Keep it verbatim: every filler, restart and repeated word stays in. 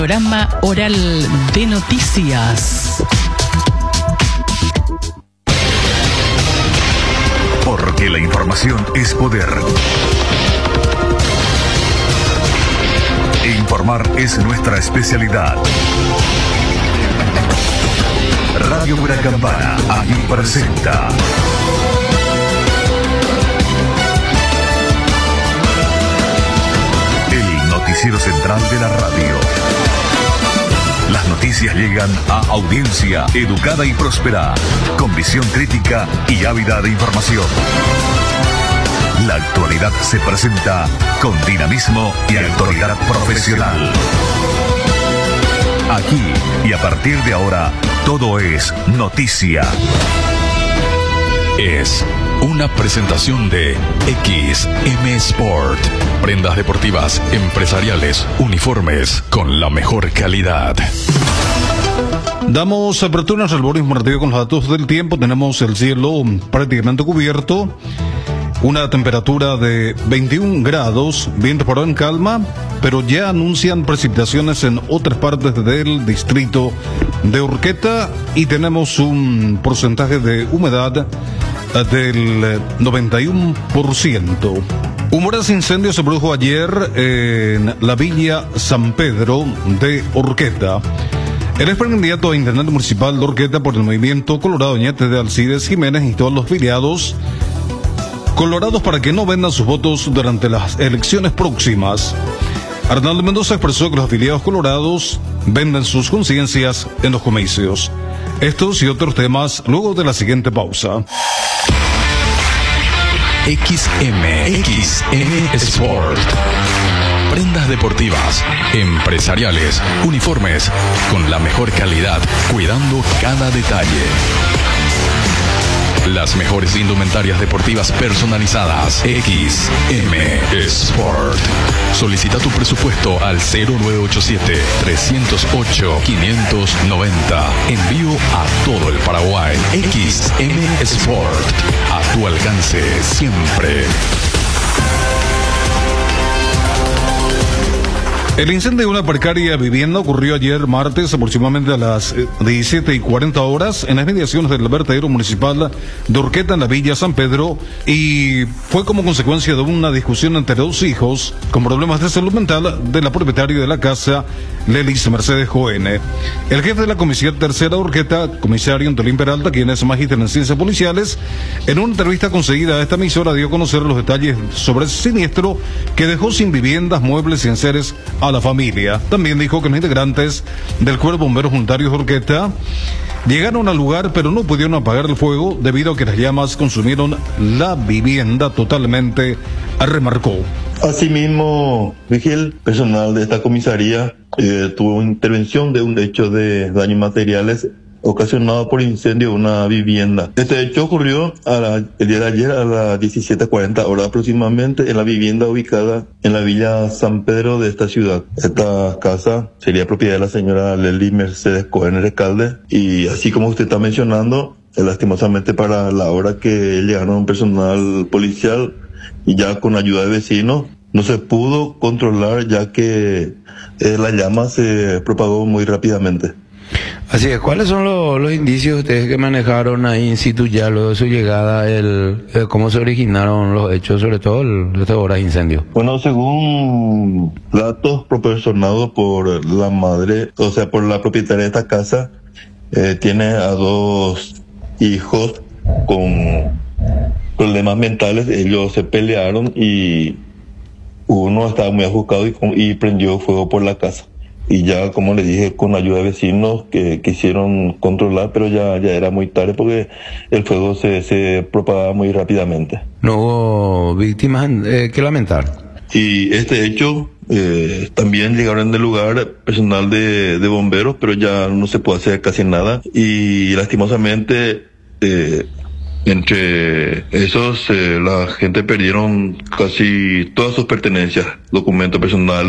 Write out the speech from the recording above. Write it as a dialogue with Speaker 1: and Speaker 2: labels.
Speaker 1: Programa oral de noticias.
Speaker 2: Porque la información es poder. E informar es nuestra especialidad. Radio Huracampana aquí presenta el noticiero central de la radio. Las noticias llegan a audiencia educada y próspera, con visión crítica y ávida de información. La actualidad se presenta con dinamismo y autoridad profesional. Aquí y a partir de ahora, todo es noticia. Es una presentación de X M Sport. Prendas deportivas, empresariales, uniformes con la mejor calidad.
Speaker 3: Damos apertura al albor informativo con los datos del tiempo. Tenemos el cielo prácticamente cubierto. Una temperatura de veintiún grados, viento por en calma, pero ya anuncian precipitaciones en otras partes del distrito de Urqueta y tenemos un porcentaje de humedad del noventa y uno por ciento. Un voraz incendio se produjo ayer en la Villa San Pedro de Urqueta. El ex candidato a intendente municipal de Urqueta por el movimiento Colorado Ñate de Alcides Jiménez y todos los filiados colorados para que no vendan sus votos durante las elecciones próximas. Arnaldo Mendoza expresó que los afiliados colorados venden sus conciencias en los comicios. Estos y otros temas luego de la siguiente pausa.
Speaker 2: X M, X M Sport. Prendas deportivas, empresariales, uniformes, con la mejor calidad, cuidando cada detalle. Las mejores indumentarias deportivas personalizadas. X M Sport. Solicita tu presupuesto al cero nueve ocho siete, tres cero ocho, cinco nueve cero. Envío a todo el Paraguay. X M Sport. A tu alcance siempre.
Speaker 3: El incendio de una precaria vivienda ocurrió ayer martes aproximadamente a las diecisiete y cuarenta horas en las mediaciones del vertedero municipal de Urqueta en la Villa San Pedro y fue como consecuencia de una discusión entre dos hijos con problemas de salud mental de la propietaria de la casa, Lelis Mercedes Joene. El jefe de la Comisión Tercera de Urqueta, comisario Antolín Peralta, quien es magíster en ciencias policiales, en una entrevista concedida a esta emisora dio a conocer los detalles sobre ese siniestro que dejó sin viviendas, muebles y enseres a la familia. También dijo que los integrantes del Cuerpo de Bomberos Voluntarios de Urqueta llegaron al lugar pero no pudieron apagar el fuego debido a que las llamas consumieron la vivienda totalmente, remarcó.
Speaker 4: Asimismo, Vigil, personal de esta comisaría, eh, tuvo intervención de un hecho de daños materiales ocasionado por incendio de una vivienda. Este hecho ocurrió a la, el día de ayer a las diecisiete cuarenta horas aproximadamente en la vivienda ubicada en la Villa San Pedro de esta ciudad. Esta casa sería propiedad de la señora Lely Mercedes Cohen Recalde y así como usted está mencionando, eh, lastimosamente para la hora que llegaron personal policial y ya con ayuda de vecinos, no se pudo controlar ya que eh, la llama se propagó muy rápidamente.
Speaker 5: Así es, ¿cuáles son los, los indicios ustedes que manejaron ahí in situ ya luego de su llegada, el, el cómo se originaron los hechos, sobre todo el, estas horas de incendio?
Speaker 4: Bueno, según datos proporcionados por la madre, o sea, por la propietaria de esta casa, eh, tiene a dos hijos con problemas mentales. Ellos se pelearon y uno estaba muy ajuscado y, y prendió fuego por la casa. Y ya, como les dije, con ayuda de vecinos que quisieron controlar, pero ya, ya era muy tarde porque el fuego se, se propagaba muy rápidamente.
Speaker 5: ¿No hubo víctimas eh, que lamentar?
Speaker 4: Y este hecho, eh, también llegaron del lugar personal de, de bomberos, pero ya no se puede hacer casi nada. Y lastimosamente, eh, entre esos, eh, la gente perdieron casi todas sus pertenencias, documentos personales.